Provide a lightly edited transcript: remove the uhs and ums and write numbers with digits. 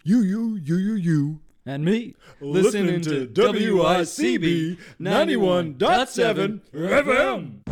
You. And me, Listening to WICB 91.7 FM.